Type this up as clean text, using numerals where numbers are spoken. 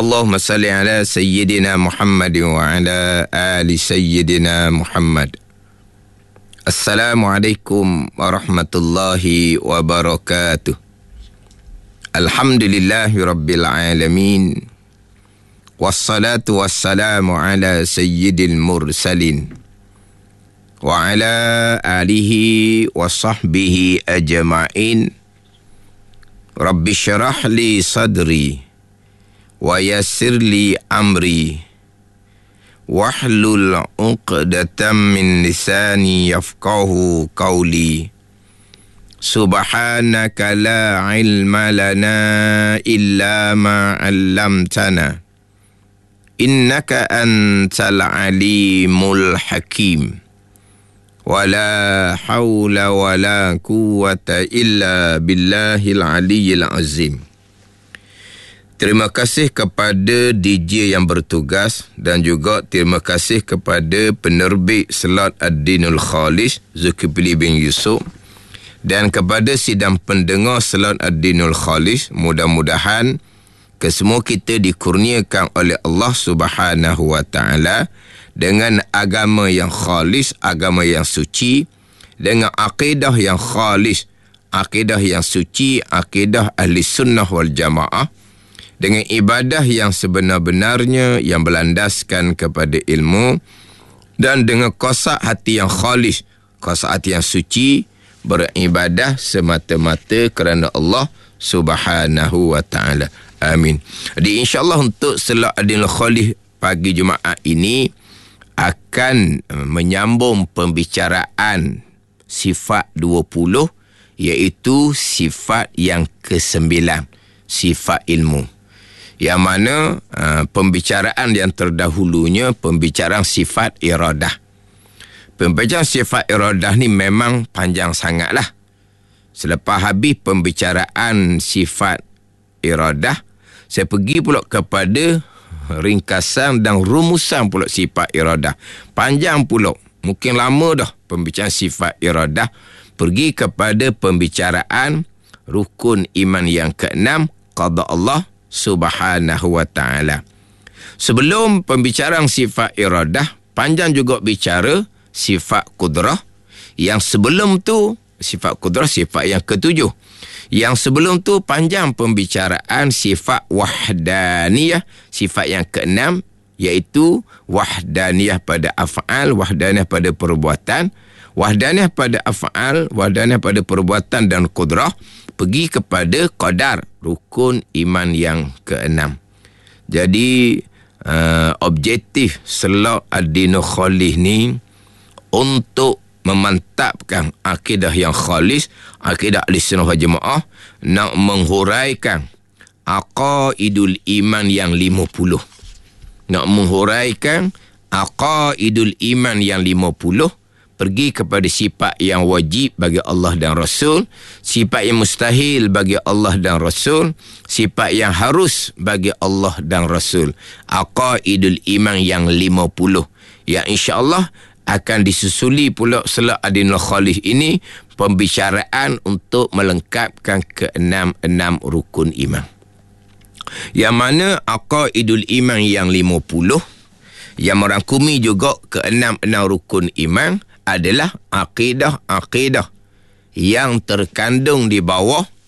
Allahumma salli ala Sayyidina Muhammad wa ala ali Sayyidina Muhammad. Assalamualaikum warahmatullahi wabarakatuh. Alhamdulillahi rabbil alamin. Wassalatu wassalamu ala sayyidil mursalin wa ala alihi wa sahbihi ajma'in. Rabbi syarah li sadri wa yassir li amri wahlul 'uqdatam min lisani yafqahu qawli. Subhanaka la ilma lana illa ma 'allamtana innaka antal alimul hakim. Wala hawla wala quwwata illa billahil aliyyil azim. Terima kasih kepada DJ yang bertugas dan juga terima kasih kepada penerbit Slot Ad-Dinul Khalis Zulkifli bin Yusuf dan kepada sidang pendengar Slot Ad-Dinul Khalis. Mudah-mudahan kesemua kita dikurniakan oleh Allah Subhanahu wa taala dengan agama yang khalis, agama yang suci, dengan akidah yang khalis, akidah yang suci, akidah ahli sunnah wal jamaah, dengan ibadah yang sebenar-benarnya yang berlandaskan kepada ilmu, dan dengan kosak hati yang khalis, kosak hati yang suci, beribadah semata-mata kerana Allah Subhanahu wa taala. Amin. Jadi insya-Allah untuk Slot Ad-Dinul Khalis pagi Jumaat ini akan menyambung pembicaraan sifat 20, iaitu sifat yang ke-9, sifat ilmu. Yang mana pembicaraan yang terdahulunya pembicaraan sifat iradah. Pembicaraan sifat iradah ni memang panjang sangatlah. Selepas habis pembicaraan sifat iradah, saya pergi pula kepada ringkasan dan rumusan pula sifat iradah. Panjang pula, mungkin lama dah pembicaraan sifat iradah. Pergi kepada pembicaraan rukun iman yang ke-6, qada Allah Subhanahu wa ta'ala. Sebelum pembicaraan sifat iradah, panjang juga bicara sifat kudrah. Yang sebelum tu, sifat kudrah sifat yang ke-7. Yang sebelum tu panjang pembicaraan sifat wahdaniyah, sifat yang ke-6, iaitu wahdaniyah pada af'al, wahdaniyah pada perbuatan, wahdaniyah pada af'al, wahdaniyah pada perbuatan dan qudrah. Pergi kepada qadar, rukun iman yang ke-6. Jadi objektif Slot Ad-Dinul Khalis ni untuk memantapkan akidah yang khalis, akidah Ahlussunnah wal Jamaah, nak menghuraikan aqaidul iman yang 50. Nak menghuraikan aqaidul iman yang 50, pergi kepada sifat yang wajib bagi Allah dan Rasul, sifat yang mustahil bagi Allah dan Rasul, sifat yang harus bagi Allah dan Rasul. Aqaidul iman yang 50, yang insya-Allah akan disusuli pula Slot Ad-Dinul Khalis ini pembicaraan untuk melengkapkan ke-6 rukun iman. Yang mana aqaidul iman yang 50 yang merangkumi juga ke-6 rukun iman adalah akidah-akidah yang terkandung di bawah